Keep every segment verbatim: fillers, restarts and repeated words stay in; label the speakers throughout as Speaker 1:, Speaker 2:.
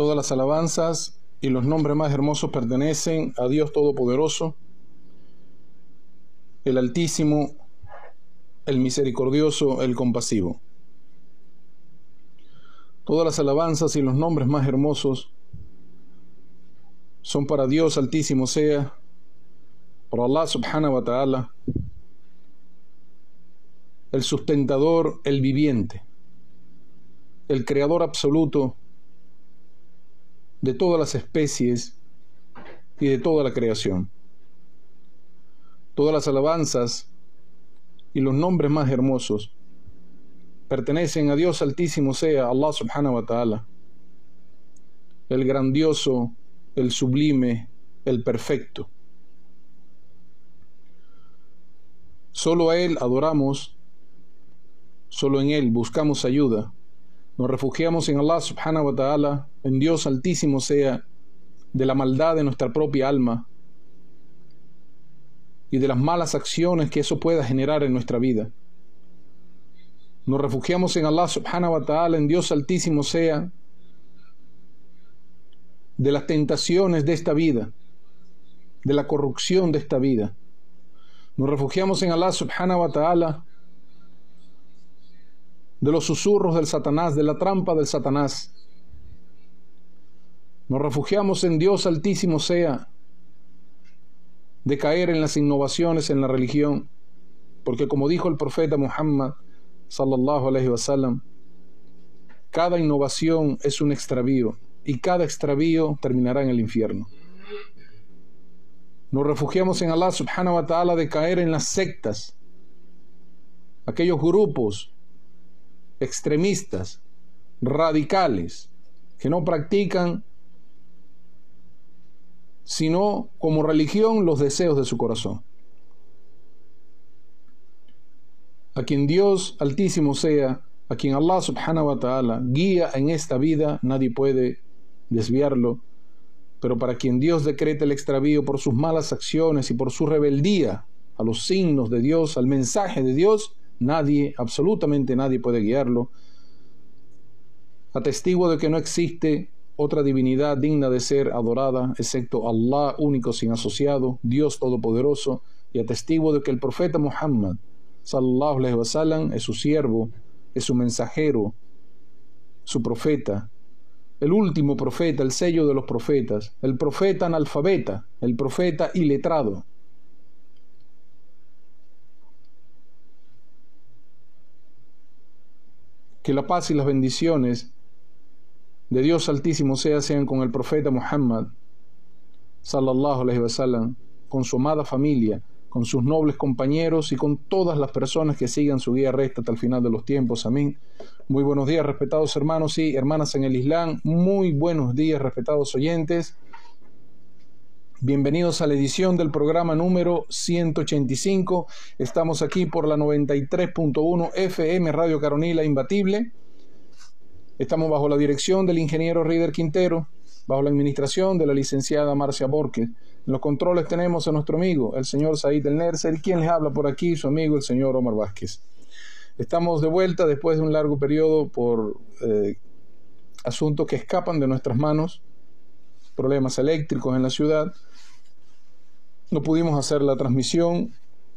Speaker 1: Todas las alabanzas y los nombres más hermosos pertenecen a Dios Todopoderoso, el Altísimo, el Misericordioso, el Compasivo. Todas las alabanzas y los nombres más hermosos son para Dios Altísimo sea, por Allah Subhanahu wa Ta'ala, el sustentador, el viviente, el creador absoluto de todas las especies y de toda la creación. Todas las alabanzas y los nombres más hermosos pertenecen a Dios Altísimo sea, Allah Subhanahu wa Ta'ala, el grandioso, el sublime, el perfecto. Solo a Él adoramos, solo en Él buscamos ayuda. Nos refugiamos en Allah Subhanahu wa Ta'ala, en Dios Altísimo sea, de la maldad de nuestra propia alma y de las malas acciones que eso pueda generar en nuestra vida. Nos refugiamos en Allah Subhanahu wa Ta'ala, en Dios Altísimo sea, de las tentaciones de esta vida, de la corrupción de esta vida. Nos refugiamos en Allah Subhanahu wa Ta'ala de los susurros del Satanás, de la trampa del Satanás. Nos refugiamos en Dios Altísimo sea, de caer en las innovaciones en la religión, porque como dijo el profeta Muhammad sallallahu alaihi wasallam, cada innovación es un extravío y cada extravío terminará en el infierno. Nos refugiamos en Allah Subhanahu wa Ta'ala de caer en las sectas, aquellos grupos extremistas, radicales, que no practican sino como religión los deseos de su corazón. A quien Dios Altísimo sea, a quien Allah Subhanahu wa Ta'ala guía en esta vida, nadie puede desviarlo, pero para quien Dios decreta el extravío por sus malas acciones y por su rebeldía a los signos de Dios, al mensaje de Dios, nadie, absolutamente nadie puede guiarlo. Atestigo de que no existe otra divinidad digna de ser adorada, excepto Allah, único sin asociado, Dios Todopoderoso, y atestigo de que el profeta Muhammad sallallahu alaihi wasallam es su siervo, es su mensajero, su profeta, el último profeta, el sello de los profetas, el profeta analfabeta, el profeta iletrado. Que la paz y las bendiciones de Dios Altísimo sea sean con el profeta Muhammad sallallahu alaihi wasallam, con su amada familia, con sus nobles compañeros y con todas las personas que sigan su guía recta hasta el final de los tiempos. Amén. Muy buenos días, respetados hermanos y hermanas en el Islam. Muy buenos días, respetados oyentes. Bienvenidos a la edición del programa número ciento ochenta y cinco. Estamos aquí por la noventa y tres punto uno F M Radio Caronila Imbatible. Estamos bajo la dirección del ingeniero Rider Quintero, bajo la administración de la licenciada Marcia Borges. En los controles tenemos a nuestro amigo, el señor Said El Nerser, quien les habla por aquí, su amigo, el señor Omar Vázquez. Estamos de vuelta después de un largo periodo por eh, asuntos que escapan de nuestras manos, problemas eléctricos en la ciudad. No pudimos hacer la transmisión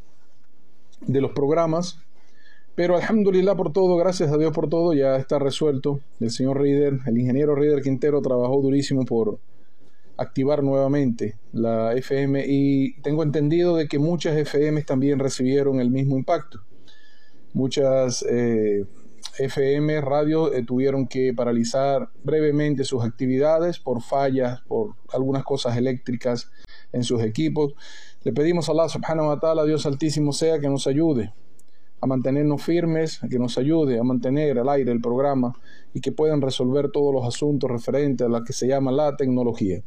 Speaker 1: de los programas, pero alhamdulillah por todo, gracias a Dios por todo, ya está resuelto. El señor Rider, el ingeniero Rider Quintero trabajó durísimo por activar nuevamente la F M y tengo entendido de que muchas F Ms también recibieron el mismo impacto. Muchas eh, F M radios eh, tuvieron que paralizar brevemente sus actividades por fallas, por algunas cosas eléctricas en sus equipos. Le pedimos a Allah Subhanahu wa Ta'ala, Dios Altísimo sea, que nos ayude a mantenernos firmes, a que nos ayude a mantener al aire el programa y que puedan resolver todos los asuntos referentes a lo que se llama la tecnología.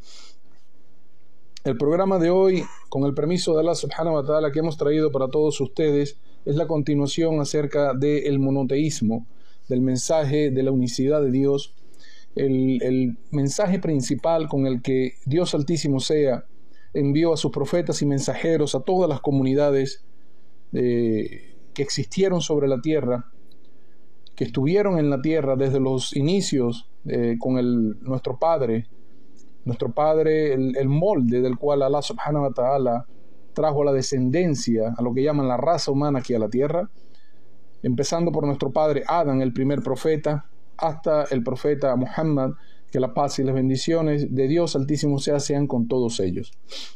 Speaker 1: El programa de hoy, con el permiso de Allah Subhanahu wa Ta'ala, que hemos traído para todos ustedes, es la continuación acerca del monoteísmo, del mensaje de la unicidad de Dios, el, el mensaje principal con el que Dios Altísimo sea envió a sus profetas y mensajeros a todas las comunidades eh, que existieron sobre la tierra, que estuvieron en la tierra desde los inicios eh, con el, nuestro Padre, nuestro Padre, el, el molde del cual Allah subhanahu wa ta'ala trajo a la descendencia, a lo que llaman la raza humana aquí a la tierra, empezando por nuestro padre Adán, el primer profeta, hasta el profeta Muhammad, que la paz y las bendiciones de Dios Altísimo sea sean con todos ellos.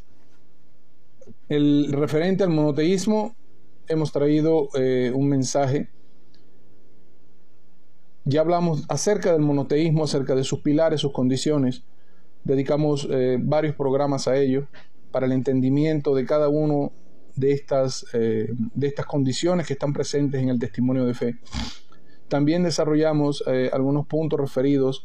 Speaker 1: El referente al monoteísmo, hemos traído eh, un mensaje. Ya hablamos acerca del monoteísmo, acerca de sus pilares, sus condiciones. Dedicamos eh, varios programas a ello, para el entendimiento de cada uno de estas, eh, de estas condiciones que están presentes en el testimonio de fe. También desarrollamos eh, algunos puntos referidos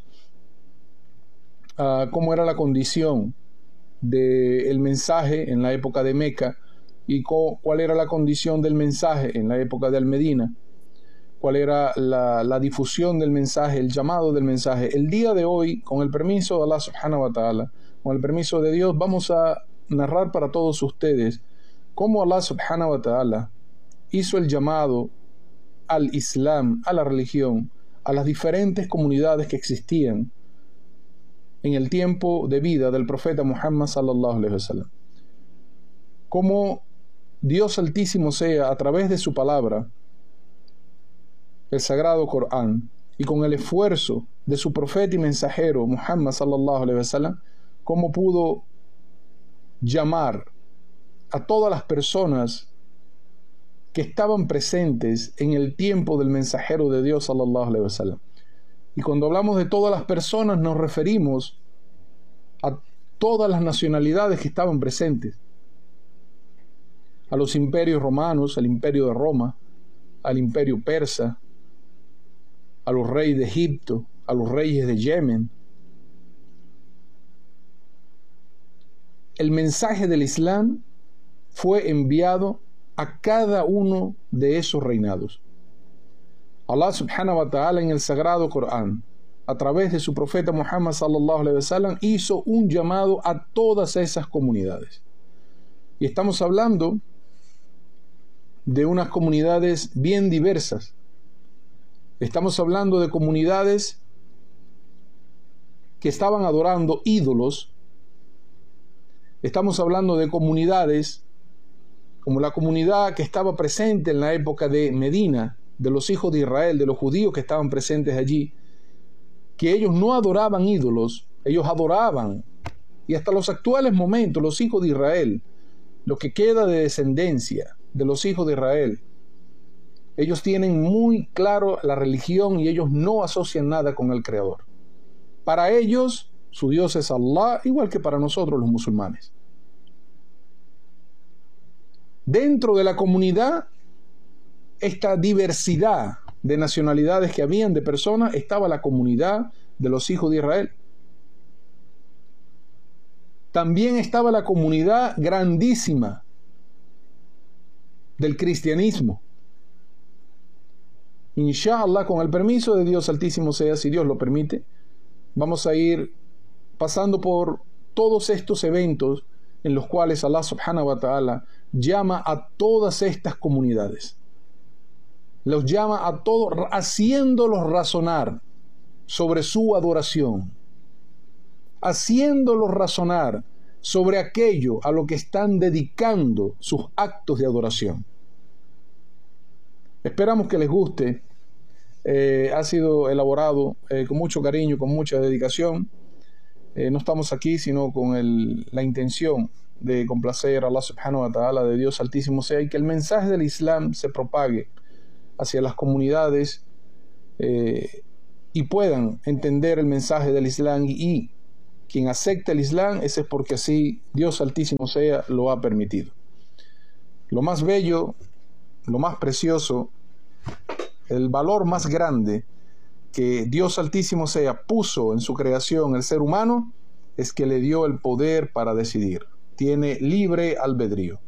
Speaker 1: a cómo era la condición del mensaje en la época de Meca y cuál era la condición del mensaje en la época de Al-Medina, cuál era la, la difusión del mensaje, el llamado del mensaje. El día de hoy, con el permiso de Allah subhanahu wa ta'ala, con el permiso de Dios, vamos a narrar para todos ustedes cómo Allah subhanahu wa ta'ala hizo el llamado al Islam, a la religión, a las diferentes comunidades que existían en el tiempo de vida del profeta Muhammad sallallahu alaihi wasallam. Cómo Dios Altísimo sea, a través de su palabra, el sagrado Corán, y con el esfuerzo de su profeta y mensajero Muhammad sallallahu alaihi wasallam, cómo pudo llamar a todas las personas que estaban presentes en el tiempo del mensajero de Dios sallallahu alaihi wasallam. Y cuando hablamos de todas las personas nos referimos a todas las nacionalidades que estaban presentes, a los imperios romanos, al imperio de Roma, al imperio persa, a los reyes de Egipto, a los reyes de Yemen. El mensaje del Islam fue enviado a cada uno de esos reinados. Allah subhanahu wa ta'ala en el sagrado Corán, a través de su profeta Muhammad sallallahu alaihi wasallam, hizo un llamado a todas esas comunidades. Y estamos hablando de unas comunidades bien diversas. Estamos hablando de comunidades que estaban adorando ídolos. Estamos hablando de comunidades como la comunidad que estaba presente en la época de Medina, de los hijos de Israel, de los judíos que estaban presentes allí, que ellos no adoraban ídolos, ellos adoraban, y hasta los actuales momentos, los hijos de Israel, lo que queda de descendencia de los hijos de Israel, ellos tienen muy claro la religión y ellos no asocian nada con el Creador. Para ellos, su Dios es Allah, igual que para nosotros los musulmanes. Dentro de la comunidad, esta diversidad de nacionalidades que habían de personas, estaba la comunidad de los hijos de Israel. También estaba la comunidad grandísima del cristianismo. Inshallah, con el permiso de Dios Altísimo sea, si Dios lo permite, vamos a ir pasando por todos estos eventos en los cuales Allah subhanahu wa ta'ala llama a todas estas comunidades. Los llama a todos, haciéndolos razonar sobre su adoración, haciéndolos razonar sobre aquello a lo que están dedicando sus actos de adoración. Esperamos que les guste. Eh, ha sido elaborado eh, con mucho cariño, con mucha dedicación. Eh, no estamos aquí sino con el, la intención de complacer a Allah subhanahu wa ta'ala, de Dios Altísimo sea, y que el mensaje del Islam se propague hacia las comunidades eh, y puedan entender el mensaje del Islam, y, y quien acepte el Islam, ese es porque así Dios Altísimo sea lo ha permitido. Lo más bello, lo más precioso, el valor más grande que Dios Altísimo sea puso en su creación el ser humano es que le dio el poder para decidir. Tiene libre albedrío.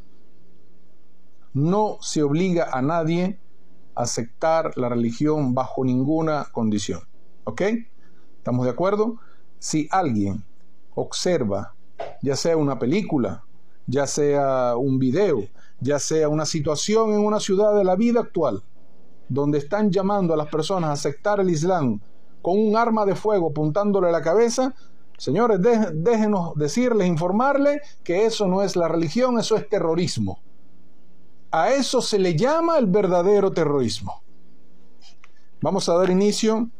Speaker 1: No se obliga a nadie a aceptar la religión bajo ninguna condición. ¿Ok? ¿Estamos de acuerdo? Si alguien observa, ya sea una película, ya sea un video, ya sea una situación en una ciudad de la vida actual, donde están llamando a las personas a aceptar el Islam con un arma de fuego apuntándole a la cabeza. Señores, de, déjenos decirles, informarles que eso no es la religión, eso es terrorismo. A eso se le llama el verdadero terrorismo. Vamos a dar inicio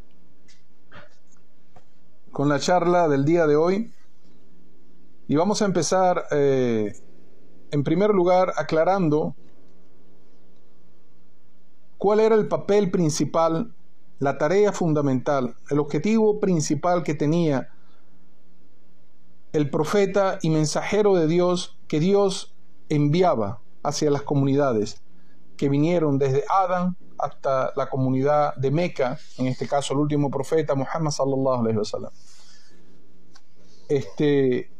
Speaker 1: con la charla del día de hoy y vamos a empezar eh, en primer lugar aclarando cuál era el papel principal, la tarea fundamental, el objetivo principal que tenía el profeta y mensajero de Dios que Dios enviaba hacia las comunidades que vinieron desde Adán hasta la comunidad de Meca, en este caso el último profeta, Muhammad sallallahu alaihi wasallam. Este,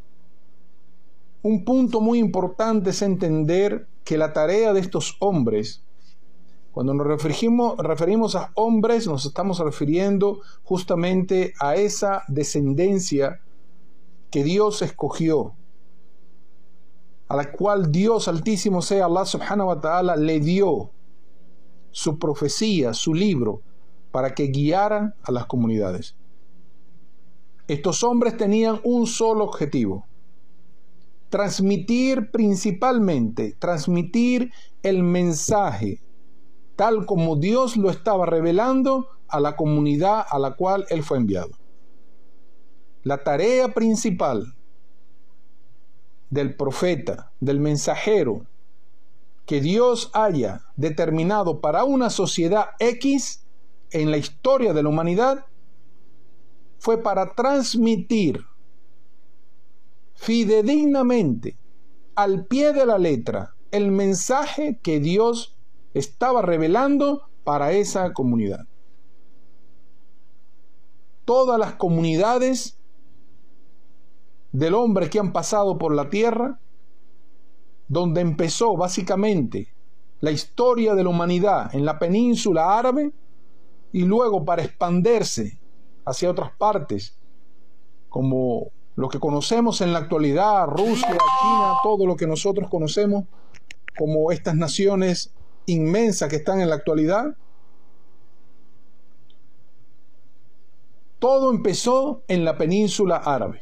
Speaker 1: un punto muy importante es entender que la tarea de estos hombres, cuando nos referimos, referimos a hombres, nos estamos refiriendo justamente a esa descendencia que Dios escogió, a la cual Dios Altísimo sea Allah subhanahu wa ta'ala le dio su profecía, su libro, para que guiara a las comunidades. Estos hombres tenían un solo objetivo: transmitir principalmente, transmitir el mensaje tal como Dios lo estaba revelando a la comunidad a la cual Él fue enviado. La tarea principal del profeta, del mensajero, que Dios haya determinado para una sociedad X en la historia de la humanidad, fue para transmitir fidedignamente, al pie de la letra, el mensaje que Dios estaba revelando para esa comunidad. Todas las comunidades del hombre que han pasado por la tierra, donde empezó básicamente la historia de la humanidad en la península árabe y luego para expandirse hacia otras partes, como lo que conocemos en la actualidad, Rusia, China, todo lo que nosotros conocemos como estas naciones inmensas que están en la actualidad. Todo empezó en la península árabe.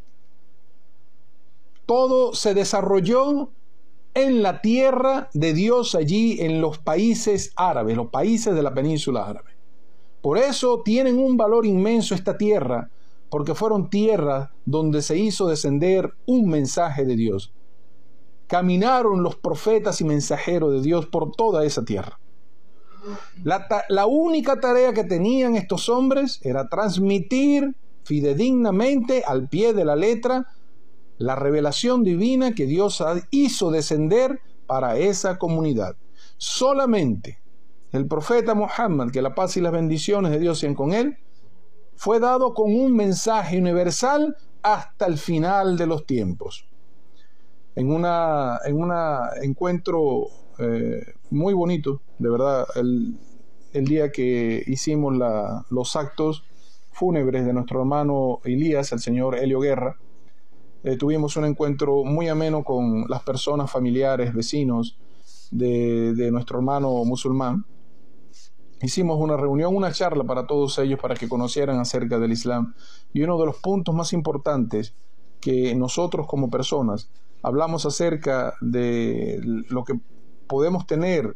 Speaker 1: Todo se desarrolló en la tierra de Dios allí, en los países árabes, los países de la península árabe. Por eso tienen un valor inmenso esta tierra, porque fueron tierras donde se hizo descender un mensaje de Dios. Caminaron los profetas y mensajeros de Dios por toda esa tierra. La, la única tarea que tenían estos hombres era transmitir fidedignamente, al pie de la letra, la revelación divina que Dios hizo descender para esa comunidad. Solamente el profeta Muhammad, que la paz y las bendiciones de Dios sean con él, fue dado con un mensaje universal hasta el final de los tiempos. En una en un encuentro eh, muy bonito, de verdad, el, el día que hicimos la, los actos fúnebres de nuestro hermano Elías, el señor Helio Guerra, Eh, tuvimos un encuentro muy ameno con las personas, familiares, vecinos de, de nuestro hermano musulmán. Hicimos una reunión, una charla para todos ellos, para que conocieran acerca del Islam. Y uno de los puntos más importantes que nosotros como personas hablamos acerca de lo que podemos tener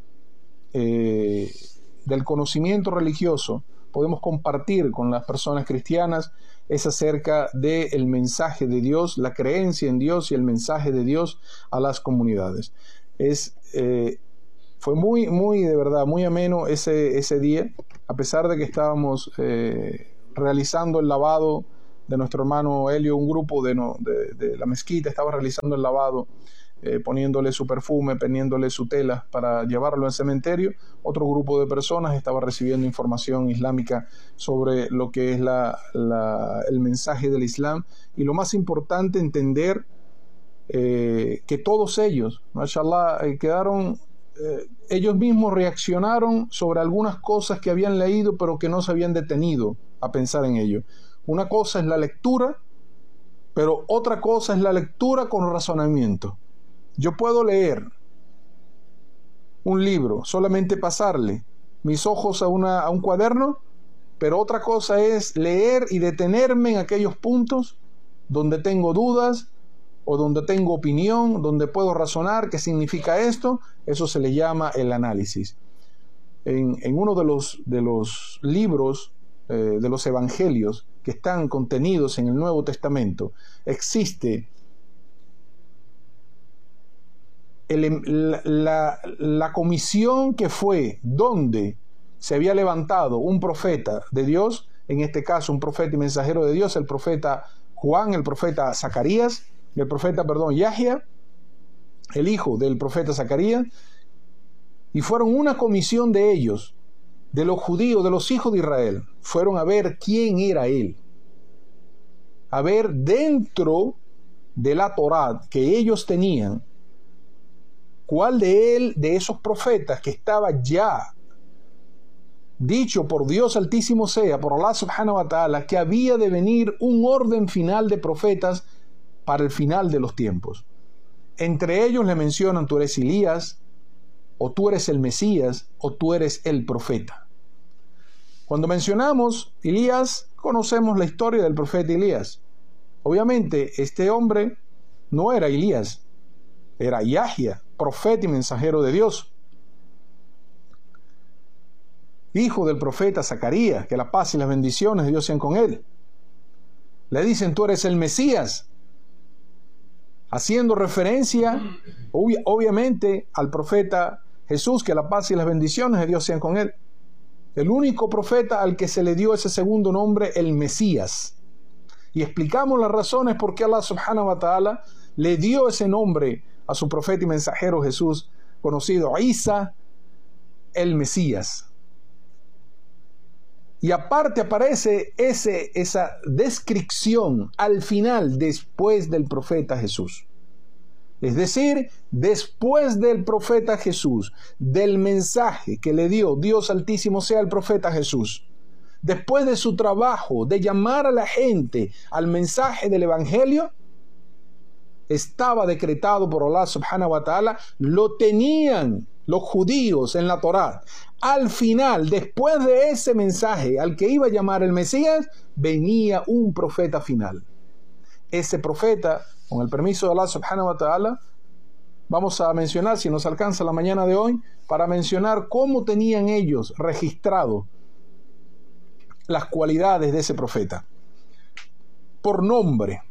Speaker 1: eh, del conocimiento religioso, podemos compartir con las personas cristianas, es acerca del mensaje de Dios, la creencia en Dios y el mensaje de Dios a las comunidades. Es, eh, fue muy, muy, de verdad, muy ameno ese, ese día, a pesar de que estábamos eh, realizando el lavado de nuestro hermano Helio, un grupo de, no, de, de la mezquita estaba realizando el lavado, Eh, poniéndole su perfume, poniéndole su tela para llevarlo al cementerio. Otro grupo de personas estaba recibiendo información islámica sobre lo que es la, la, el mensaje del Islam, y lo más importante, entender eh, que todos ellos, mashallah, eh, quedaron, eh, ellos mismos reaccionaron sobre algunas cosas que habían leído pero que no se habían detenido a pensar en ello. Una cosa es la lectura, pero otra cosa es la lectura con razonamiento. Yo puedo leer un libro, solamente pasarle mis ojos a, una, a un cuaderno pero otra cosa es leer y detenerme en aquellos puntos donde tengo dudas o donde tengo opinión, donde puedo razonar qué significa esto. Eso se le llama el análisis. En, en uno de los, de los libros eh, de los evangelios que están contenidos en el Nuevo Testamento, existe el, la, la, la comisión que fue donde se había levantado un profeta de Dios, en este caso un profeta y mensajero de Dios, el profeta Juan, el profeta Zacarías, el profeta, perdón, Yahia, el hijo del profeta Zacarías, y fueron una comisión de ellos, de los judíos, de los hijos de Israel, fueron a ver quién era él, a ver dentro de la Torá que ellos tenían, cuál de él, de esos profetas que estaba ya dicho por Dios Altísimo sea, por Allah Subhanahu wa Ta'ala, que había de venir un orden final de profetas para el final de los tiempos. Entre ellos le mencionan: tú eres Elías, o tú eres el Mesías, o tú eres el profeta. Cuando mencionamos Elías, conocemos la historia del profeta Elías. Obviamente, este hombre no era Elías, era Yahia, profeta y mensajero de Dios, hijo del profeta Zacarías, que la paz y las bendiciones de Dios sean con él. Le dicen: tú eres el Mesías, haciendo referencia ob obviamente al profeta Jesús, que la paz y las bendiciones de Dios sean con él. El único profeta al que se le dio ese segundo nombre, el Mesías. Y explicamos las razones por qué Allah Subhanahu wa Ta'ala le dio ese nombre a su profeta y mensajero Jesús, conocido Isa, el Mesías. Y aparte aparece ese, esa descripción al final, después del profeta Jesús. Es decir, después del profeta Jesús, del mensaje que le dio Dios Altísimo sea al profeta Jesús, después de su trabajo de llamar a la gente al mensaje del Evangelio, estaba decretado por Allah Subhanahu wa Ta'ala, lo tenían los judíos en la Torá. Al final, después de ese mensaje al que iba a llamar el Mesías, venía un profeta final. Ese profeta, con el permiso de Allah Subhanahu wa Ta'ala, vamos a mencionar, si nos alcanza la mañana de hoy, para mencionar cómo tenían ellos registrado las cualidades de ese profeta. Por nombre,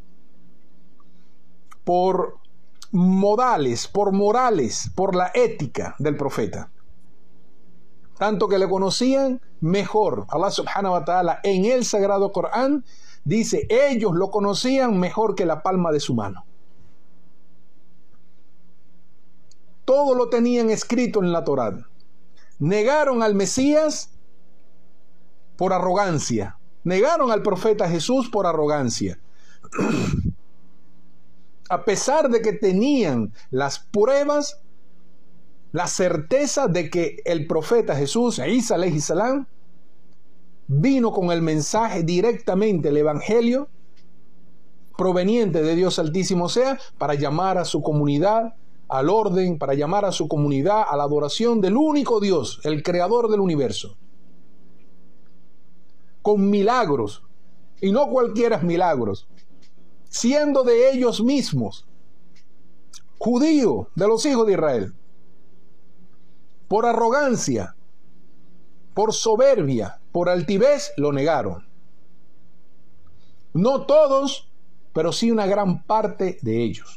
Speaker 1: por modales, por morales, por la ética del profeta. Tanto que le conocían mejor. Allah Subhanahu wa Ta'ala en el Sagrado Corán dice: ellos lo conocían mejor que la palma de su mano. Todo lo tenían escrito en la Torá. Negaron al Mesías por arrogancia. Negaron al profeta Jesús por arrogancia. A pesar de que tenían las pruebas, la certeza de que el profeta Jesús, Isa alayhi salam, vino con el mensaje directamente, el evangelio proveniente de Dios Altísimo sea, para llamar a su comunidad al orden, para llamar a su comunidad a la adoración del único Dios, el creador del universo, con milagros, y no cualquiera milagros, siendo de ellos mismos, judíos, de los hijos de Israel. Por arrogancia, por soberbia, por altivez, lo negaron. No todos, pero sí una gran parte de ellos.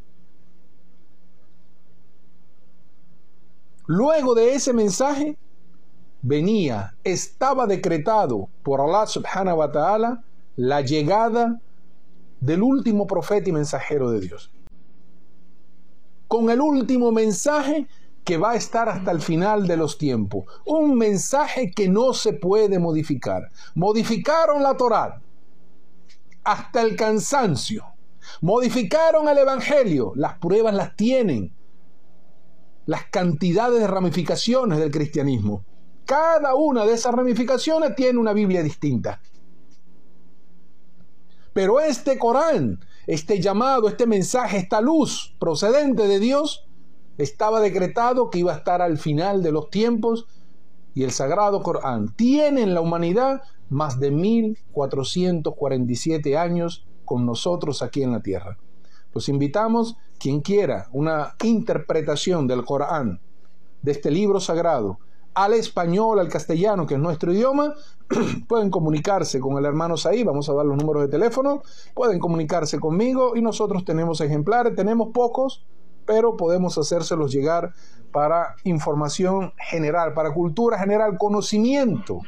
Speaker 1: Luego de ese mensaje, venía, estaba decretado por Allah Subhanahu wa Ta'ala la llegada del último profeta y mensajero de Dios. Con el último mensaje que va a estar hasta el final de los tiempos. Un mensaje que no se puede modificar. Modificaron la Torá hasta el cansancio. Modificaron el Evangelio. Las pruebas las tienen. Las cantidades de ramificaciones del cristianismo. Cada una de esas ramificaciones tiene una Biblia distinta. Pero este Corán, este llamado, este mensaje, esta luz procedente de Dios, estaba decretado que iba a estar al final de los tiempos y el Sagrado Corán tiene en la humanidad más de mil cuatrocientos cuarenta y siete años con nosotros aquí en la tierra. Los invitamos, quien quiera una interpretación del Corán, de este libro sagrado, al español, al castellano, que es nuestro idioma, pueden comunicarse con el hermano Said, vamos a dar los números de teléfono, pueden comunicarse conmigo y nosotros tenemos ejemplares, tenemos pocos, pero podemos hacérselos llegar para información general, para cultura general, conocimiento.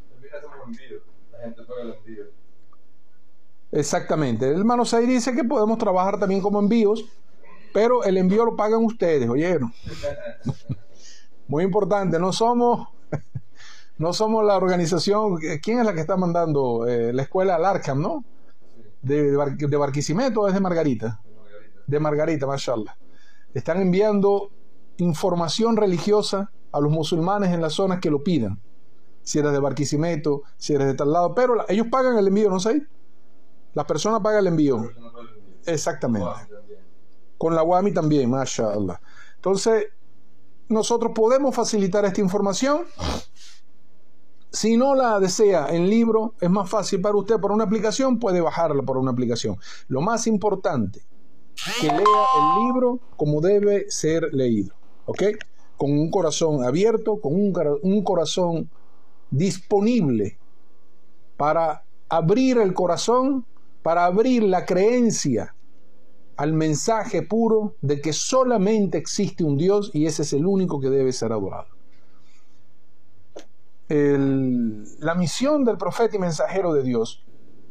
Speaker 1: Exactamente. El hermano Said dice que podemos trabajar también como envíos, pero el envío lo pagan ustedes, ¿oyeron? Muy importante, no somos, no somos la organización. ¿Quién es la que está mandando? Eh, la escuela al Arkham, ¿no? De, de, Bar, de Barquisimeto o es de Margarita? De Margarita, de Margarita, mashallah. Están enviando información religiosa a los musulmanes en las zonas que lo pidan. Si eres de Barquisimeto, si eres de tal lado, pero la, ellos pagan el envío, ¿no sé? La persona paga el envío. Exactamente. Con la U A M I también, mashallah. Entonces, nosotros podemos facilitar esta información. Si no la desea en libro, es más fácil para usted por una aplicación, puede bajarla por una aplicación. Lo más importante, que lea el libro como debe ser leído, ¿ok? Con un corazón abierto, con un, un corazón disponible para abrir el corazón, para abrir la creencia al mensaje puro de que solamente existe un Dios y ese es el único que debe ser adorado. El, la misión del profeta y mensajero de Dios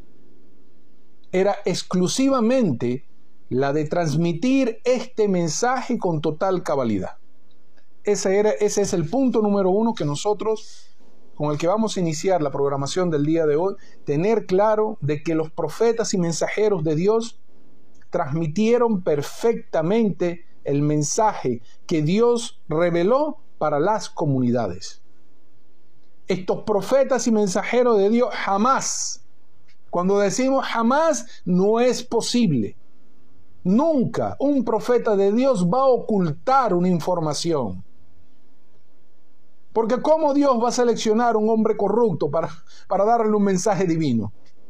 Speaker 1: era exclusivamente la de transmitir este mensaje con total cabalidad. Ese, era, ese es el punto número uno que nosotros, con el que vamos a iniciar la programación del día de hoy, tener claro de que los profetas y mensajeros de Dios transmitieron perfectamente el mensaje que Dios reveló para las comunidades. Estos profetas y mensajeros de Dios jamás, cuando decimos jamás, no es posible. Nunca un profeta de Dios va a ocultar una información. Porque ¿cómo Dios va a seleccionar un hombre corrupto para, para darle un mensaje divino?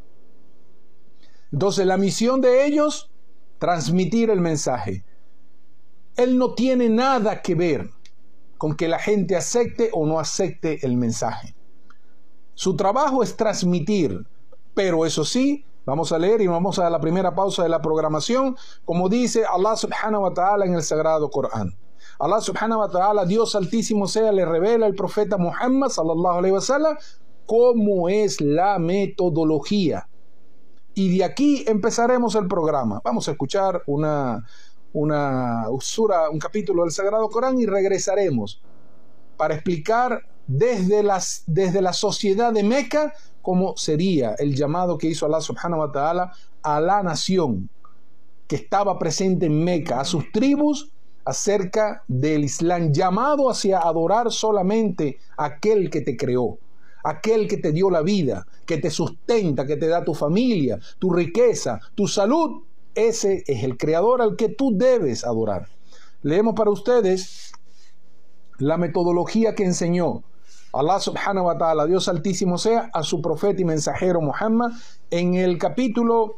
Speaker 1: Entonces la misión de ellos, transmitir el mensaje. Él no tiene nada que ver con que la gente acepte o no acepte el mensaje. Su trabajo es transmitir, pero eso sí, vamos a leer y vamos a la primera pausa de la programación, como dice Allah subhanahu wa ta'ala en el Sagrado Corán. Allah subhanahu wa ta'ala, Dios altísimo sea, le revela al profeta Muhammad sallallahu alaihi wasallam cómo es la metodología. Y de aquí empezaremos el programa. Vamos a escuchar una, una sura, un capítulo del Sagrado Corán y regresaremos para explicar desde, las, desde la sociedad de Meca cómo sería el llamado que hizo Allah subhanahu wa ta'ala a la nación que estaba presente en Meca, a sus tribus, acerca del Islam, llamado hacia adorar solamente a aquel que te creó, aquel que te dio la vida, que te sustenta, que te da tu familia, tu riqueza, tu salud. Ese es el creador al que tú debes adorar. Leemos para ustedes la metodología que enseñó Allah subhanahu wa ta'ala, Dios altísimo sea, a su profeta y mensajero Muhammad en el capítulo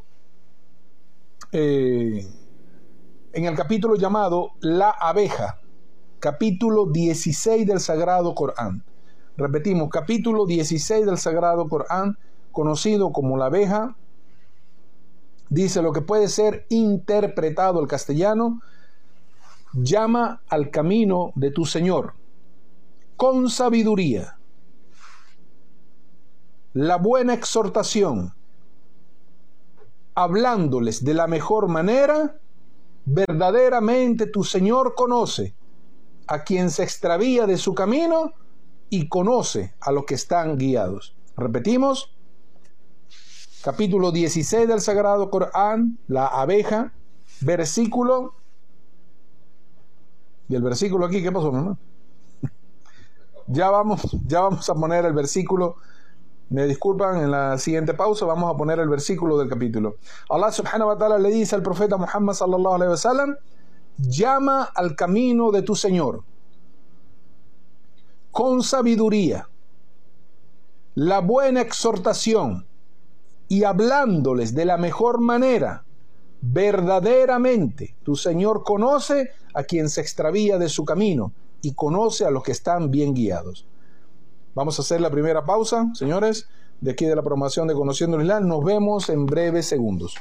Speaker 1: eh, en el capítulo llamado La Abeja, capítulo dieciséis del Sagrado Corán. Repetimos, capítulo dieciséis del Sagrado Corán, conocido como La Abeja, dice lo que puede ser interpretado al castellano: llama al camino de tu Señor con sabiduría, la buena exhortación, hablándoles de la mejor manera. Verdaderamente tu Señor conoce a quien se extravía de su camino y conoce a los que están guiados. Repetimos, capítulo dieciséis del Sagrado Corán, La Abeja, versículo, y el versículo aquí, ¿qué pasó, mamá? Ya vamos, ya vamos a poner el versículo. Me disculpan, en la siguiente pausa vamos a poner el versículo del capítulo. Allah subhanahu wa ta'ala le dice al profeta Muhammad sallallahu alaihi wasallam: llama al camino de tu Señor con sabiduría, la buena exhortación y hablándoles de la mejor manera, verdaderamente tu Señor conoce a quien se extravía de su camino y conoce a los que están bien guiados. Vamos a hacer la primera pausa, señores, de aquí de la programación de Conociendo el Islam. Nos vemos en breves segundos.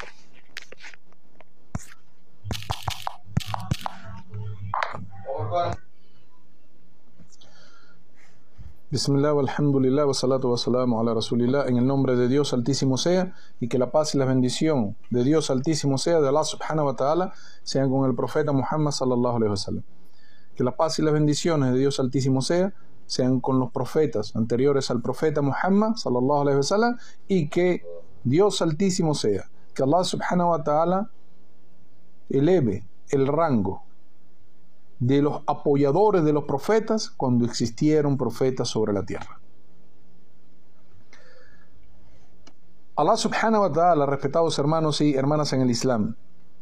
Speaker 1: Bismillah, alhamdulillah, wa salatu wa salamu ala rasulillah. En el nombre de Dios Altísimo sea, y que la paz y la bendición de Dios Altísimo sea, de Allah subhanahu wa ta'ala, sean con el profeta Muhammad sallallahu alaihi wa sallam. Que la paz y las bendiciones de Dios Altísimo sea, sean con los profetas anteriores al profeta Muhammad sallallahu alaihi wa sallam, y que Dios Altísimo sea, que Allah subhanahu wa ta'ala eleve el rango de los apoyadores de los profetas cuando existieron profetas sobre la tierra. Allah subhanahu wa ta'ala, respetados hermanos y hermanas en el Islam,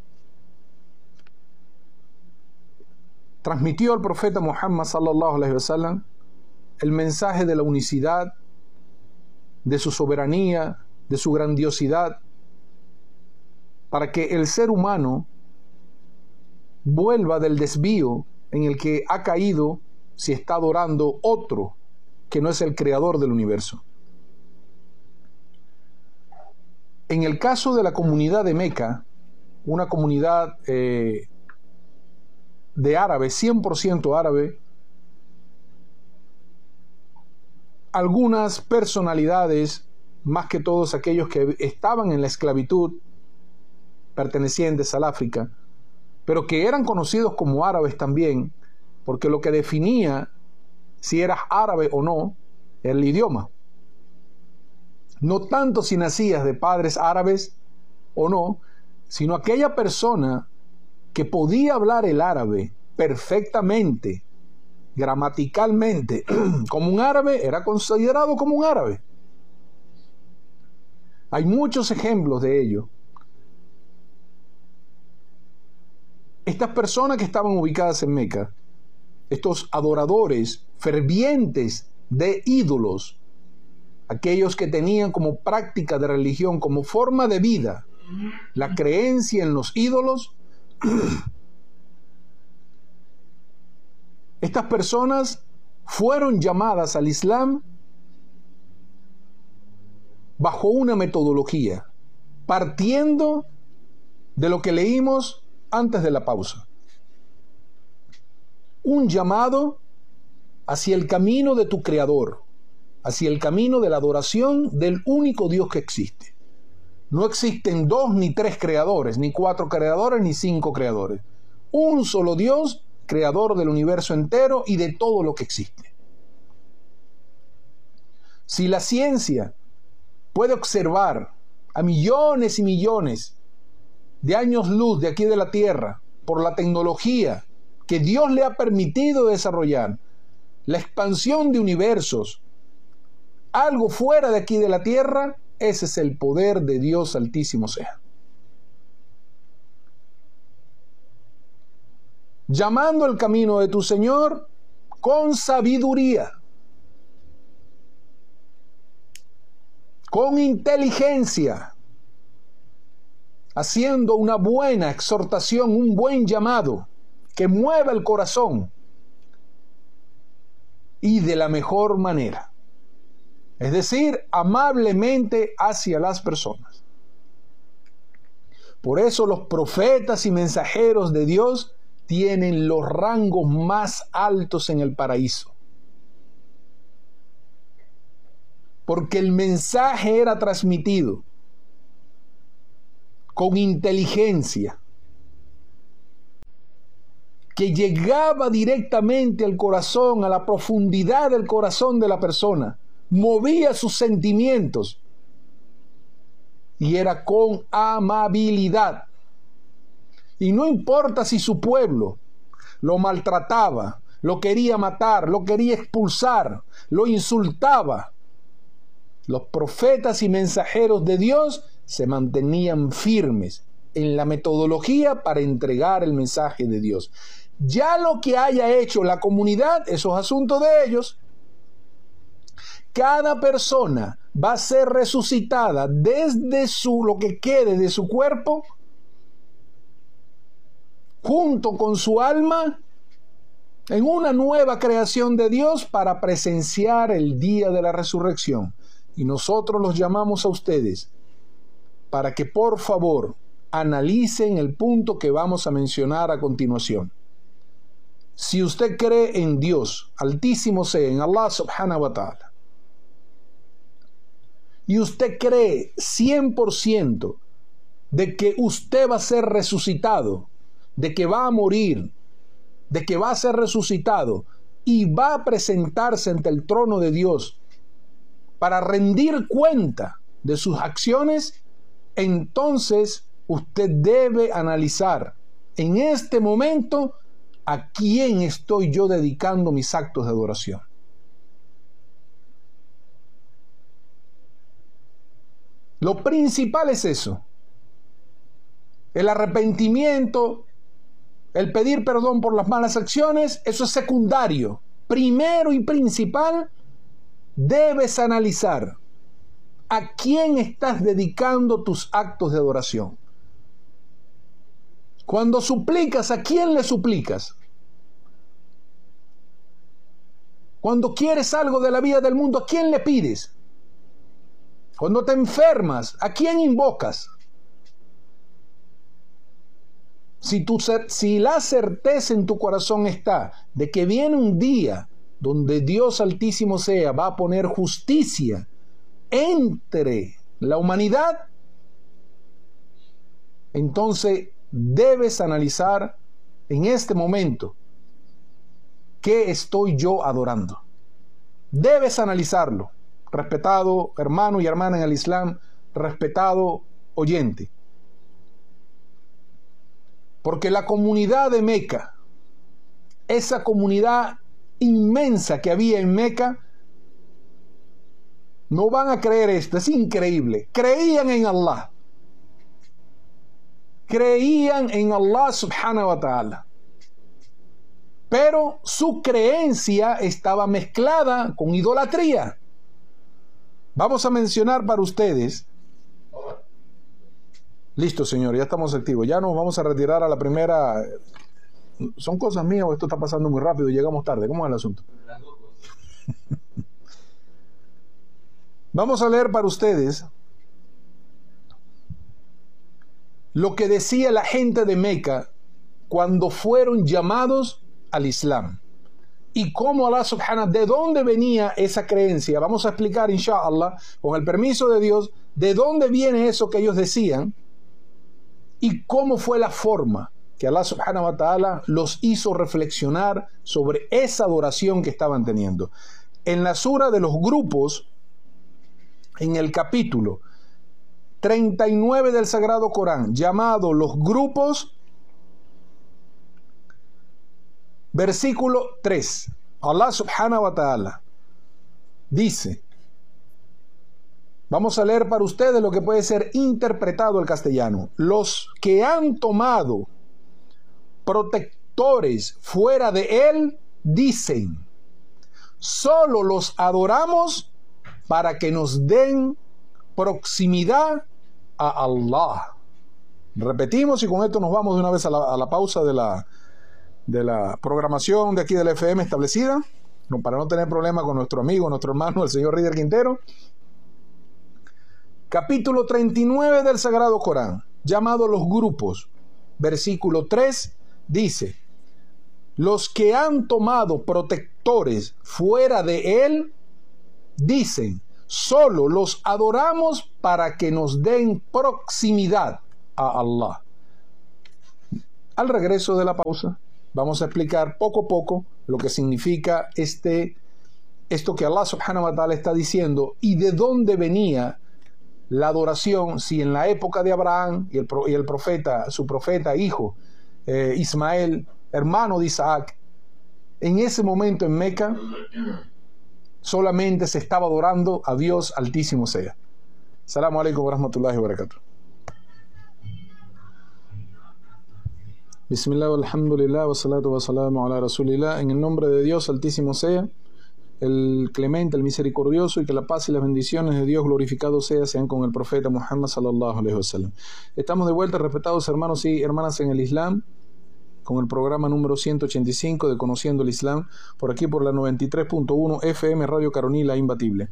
Speaker 1: transmitió al profeta Muhammad sallallahu alaihi wasallam el mensaje de la unicidad, de su soberanía, de su grandiosidad, para que el ser humano vuelva del desvío en el que ha caído si está adorando otro que no es el creador del universo. En el caso de la comunidad de Meca, una comunidad eh, de árabes, cien por ciento árabe, algunas personalidades, más que todos aquellos que estaban en la esclavitud, pertenecientes al África, pero que eran conocidos como árabes también, porque lo que definía si eras árabe o no era el idioma. No tanto si nacías de padres árabes o no, sino aquella persona que podía hablar el árabe perfectamente, gramaticalmente, como un árabe, era considerado como un árabe. Hay muchos ejemplos de ello. Estas personas que estaban ubicadas en Meca, estos adoradores fervientes de ídolos, aquellos que tenían como práctica de religión, como forma de vida, la creencia en los ídolos, estas personas fueron llamadas al Islam bajo una metodología, partiendo de lo que leímos antes de la pausa. Un llamado hacia el camino de tu Creador, hacia el camino de la adoración del único Dios que existe. No existen dos ni tres creadores, ni cuatro creadores, ni cinco creadores. Un solo Dios, creador del universo entero y de todo lo que existe. Si la ciencia puede observar a millones y millones de años luz de aquí de la Tierra, por la tecnología que Dios le ha permitido desarrollar, la expansión de universos, algo fuera de aquí de la Tierra, ese es el poder de Dios Altísimo sea. Llamando el camino de tu Señor con sabiduría, con inteligencia, haciendo una buena exhortación, un buen llamado que mueva el corazón y de la mejor manera, es decir, amablemente hacia las personas. Por eso los profetas y mensajeros de Dios tienen los rangos más altos en el paraíso, porque el mensaje era transmitido con inteligencia, que llegaba directamente al corazón, a la profundidad del corazón de la persona, movía sus sentimientos y era con amabilidad. Y no importa si su pueblo lo maltrataba, lo quería matar, lo quería expulsar, lo insultaba, los profetas y mensajeros de Dios se mantenían firmes en la metodología para entregar el mensaje de Dios. Ya lo que haya hecho la comunidad, esos asuntos de ellos, cada persona va a ser resucitada desde su, lo que quede de su cuerpo, junto con su alma, en una nueva creación de Dios para presenciar el día de la resurrección. Y nosotros los llamamos a ustedes para que por favor analicen el punto que vamos a mencionar a continuación. Si usted cree en Dios, altísimo sea, en Allah subhanahu wa ta'ala, y usted cree cien por ciento de que usted va a ser resucitado, de que va a morir, de que va a ser resucitado y va a presentarse ante el trono de Dios para rendir cuenta de sus acciones, entonces usted debe analizar en este momento a quién estoy yo dedicando mis actos de adoración. Lo principal es eso. El arrepentimiento, el pedir perdón por las malas acciones, eso es secundario. Primero y principal, debes analizar a quién estás dedicando tus actos de adoración. Cuando suplicas, ¿a quién le suplicas? Cuando quieres algo de la vida del mundo, ¿a quién le pides? Cuando te enfermas, ¿a quién invocas? Si, tu, si la certeza en tu corazón está de que viene un día donde Dios Altísimo sea, va a poner justicia entre la humanidad, entonces debes analizar en este momento qué estoy yo adorando. Debes analizarlo, respetado hermano y hermana en el Islam, respetado oyente. Porque la comunidad de Meca, esa comunidad inmensa que había en Meca, no van a creer esto, es increíble. Creían en Allah. Creían en Allah subhanahu wa ta'ala. Pero su creencia estaba mezclada con idolatría. Vamos a mencionar para ustedes. Listo, señor, ya estamos activos. Ya nos vamos a retirar a la primera. ¿Son cosas mías o esto está pasando muy rápido y llegamos tarde? ¿Cómo es el asunto? Vamos a leer para ustedes lo que decía la gente de Meca cuando fueron llamados al Islam. Y cómo Allah subhanahu, de dónde venía esa creencia. Vamos a explicar, inshallah, con el permiso de Dios, de dónde viene eso que ellos decían y cómo fue la forma que Allah subhanahu wa ta'ala los hizo reflexionar sobre esa adoración que estaban teniendo. En la sura de los grupos, en el capítulo treinta y nueve del Sagrado Corán, llamado los grupos, versículo tres, Allah subhanahu wa ta'ala dice, vamos a leer para ustedes lo que puede ser interpretado al castellano: los que han tomado protectores fuera de él dicen, solo los adoramos para que nos den proximidad a Allah. Repetimos y con esto nos vamos de una vez a la, a la pausa de la de la programación de aquí del F M establecida, para no tener problema con nuestro amigo, nuestro hermano, el señor Rider Quintero. Capítulo treinta y nueve del Sagrado Corán, llamado los grupos, versículo tres, dice, los que han tomado protectores fuera de él, dicen, solo los adoramos para que nos den proximidad a Allah. Al regreso de la pausa, vamos a explicar poco a poco lo que significa este, esto que Allah subhanahu wa ta'ala está diciendo y de dónde venía la adoración, si en la época de Abraham y el, y el profeta, su profeta hijo, eh, Ismael, hermano de Isaac, en ese momento en Meca, solamente se estaba adorando a Dios Altísimo sea. Assalamu alaikum wa rahmatullahi wa barakatuh. Bismillah, alhamdulillah, wa salatu wa salamu ala rasulillah. En el nombre de Dios Altísimo sea, el clemente, el misericordioso, y que la paz y las bendiciones de Dios glorificado sea, sean con el profeta Muhammad sallallahu alaihi wasallam. Estamos de vuelta, respetados hermanos y hermanas en el Islam, con el programa número ciento ochenta y cinco de Conociendo el Islam, por aquí por la noventa y tres punto uno F M Radio Caronila Imbatible.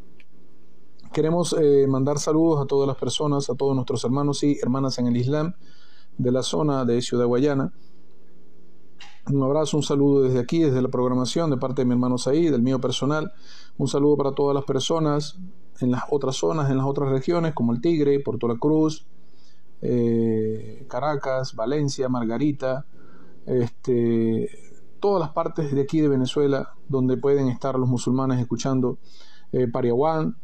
Speaker 1: Queremos eh, mandar saludos a todas las personas, a todos nuestros hermanos y hermanas en el Islam de la zona de Ciudad Guayana. Un abrazo, un saludo desde aquí, desde la programación, de parte de mi hermano Said, del mío personal. Un saludo para todas las personas en las otras zonas, en las otras regiones, como el Tigre, Puerto La Cruz, eh, Caracas, Valencia, Margarita, este, todas las partes de aquí de Venezuela donde pueden estar los musulmanes escuchando, eh, Pariaguán.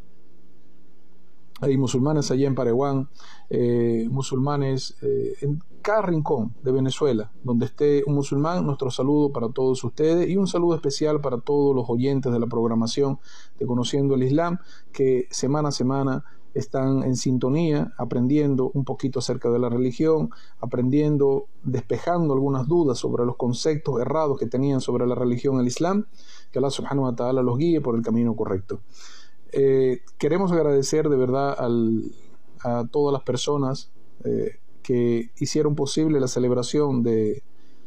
Speaker 1: Hay musulmanes allá en Pariaguán, eh, musulmanes eh, en cada rincón de Venezuela donde esté un musulmán. Nuestro saludo para todos ustedes y un saludo especial para todos los oyentes de la programación de Conociendo el Islam, que semana a semana están en sintonía, aprendiendo un poquito acerca de la religión, aprendiendo, despejando algunas dudas sobre los conceptos errados que tenían sobre la religión, el Islam. Que Allah subhanahu wa ta'ala los guíe por el camino correcto. Eh, queremos agradecer de verdad al, a todas las personas eh, que hicieron posible la celebración de,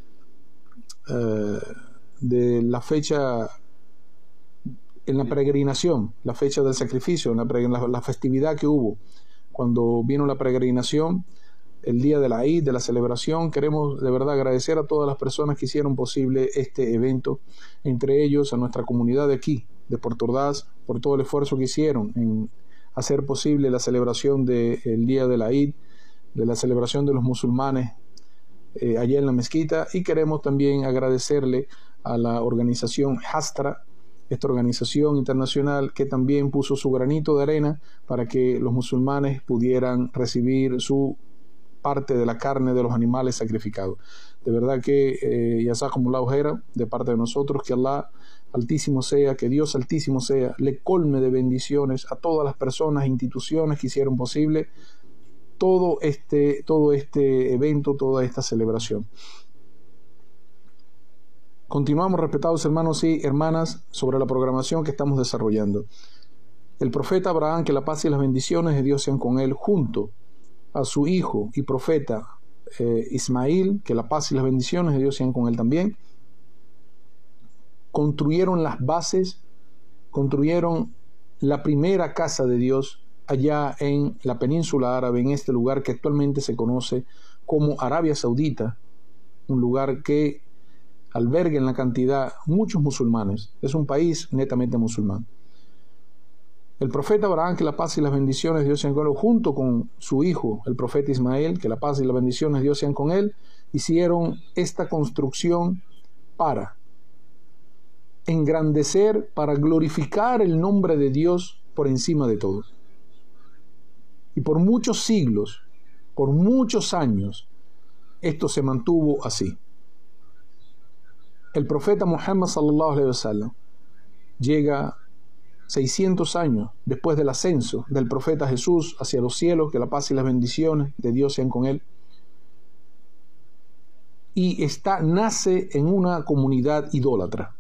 Speaker 1: eh, de la fecha en la peregrinación, la fecha del sacrificio, la, la, la festividad que hubo cuando vino la peregrinación, el día de la Eid, de la celebración. Queremos de verdad agradecer a todas las personas que hicieron posible este evento, entre ellos a nuestra comunidad de aquí, de Puerto Ordaz, por todo el esfuerzo que hicieron en hacer posible la celebración del día de la Eid, de la celebración de los musulmanes eh, allá en la mezquita. Y queremos también agradecerle a la organización Hastra, esta organización internacional que también puso su granito de arena para que los musulmanes pudieran recibir su parte de la carne de los animales sacrificados. De verdad que eh, Yazakumullahu Khaira, de parte de nosotros, que Allah Altísimo sea, que Dios Altísimo sea, le colme de bendiciones a todas las personas e instituciones que hicieron posible todo este, todo este evento, toda esta celebración. Continuamos, respetados hermanos y hermanas, sobre la programación que estamos desarrollando. El profeta Abraham, que la paz y las bendiciones de Dios sean con él, junto a su hijo y profeta eh, Ismail, que la paz y las bendiciones de Dios sean con él también, construyeron las bases, construyeron la primera casa de Dios allá en la península árabe, en este lugar que actualmente se conoce como Arabia Saudita, un lugar que alberga en la cantidad muchos musulmanes. Es un país netamente musulmán. El profeta Abraham, que la paz y las bendiciones de Dios sean con él, junto con su hijo, el profeta Ismael, que la paz y las bendiciones de Dios sean con él, hicieron esta construcción para engrandecer, para glorificar el nombre de Dios por encima de todo. Y por muchos siglos, por muchos años, esto se mantuvo así. El profeta Muhammad sallallahu alaihi wasallam llega seiscientos años después del ascenso del profeta Jesús hacia los cielos, que la paz y las bendiciones de Dios sean con él, y está, nace en una comunidad idólatra.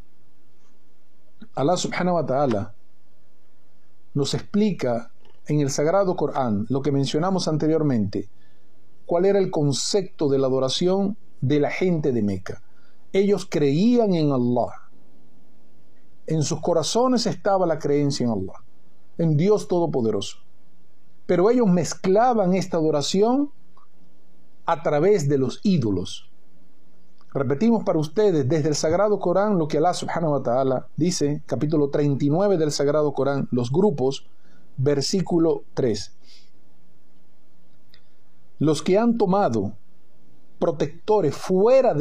Speaker 1: Allah subhanahu wa ta'ala nos explica en el Sagrado Corán lo que mencionamos anteriormente, cuál era el concepto de la adoración de la gente de Meca. Ellos creían en Allah. En sus corazones estaba la creencia en Allah, en Dios Todopoderoso. Pero ellos mezclaban esta adoración a través de los ídolos. Repetimos para ustedes desde el Sagrado Corán lo que Allah subhanahu wa ta'ala dice, capítulo treinta y nueve del Sagrado Corán, los grupos, versículo tres. Los que han tomado protectores fuera de